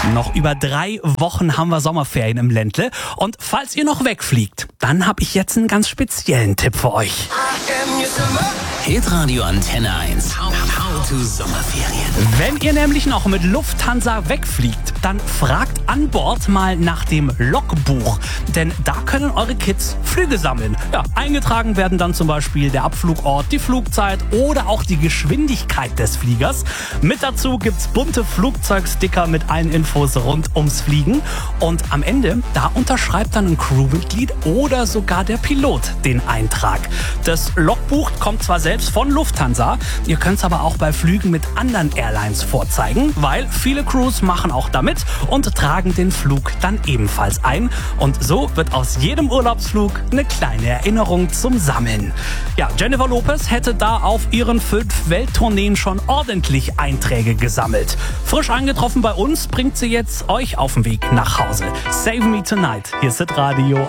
Noch über 3 Wochen haben wir Sommerferien im Ländle. Und falls ihr noch wegfliegt, dann habe ich jetzt einen ganz speziellen Tipp für euch. Hitradio Antenne 1. How to Sommerferien. Wenn ihr nämlich noch mit Lufthansa wegfliegt, dann fragt an Bord mal nach dem Logbuch. Denn da können eure Kids Flüge sammeln. Ja, eingetragen werden dann zum Beispiel der Abflugort, die Flugzeit oder auch die Geschwindigkeit des Fliegers. Mit dazu gibt's bunte Flugzeugsticker mit allen Infos rund ums Fliegen. Und am Ende, da unterschreibt dann ein Crewmitglied oder sogar der Pilot den Eintrag. Das Logbuch kommt zwar selbst von Lufthansa, ihr könnt es aber auch bei Flügen mit anderen Airlines vorzeigen, weil viele Crews machen auch damit und tragen den Flug dann ebenfalls ein. Und so wird aus jedem Urlaubsflug eine kleine Erinnerung zum Sammeln. Ja, Jennifer Lopez hätte da auf ihren 5 Welttourneen schon ordentlich Einträge gesammelt. Frisch eingetroffen bei uns bringt sie jetzt euch auf den Weg nach Hause. Save Me Tonight, hier ist Hitradio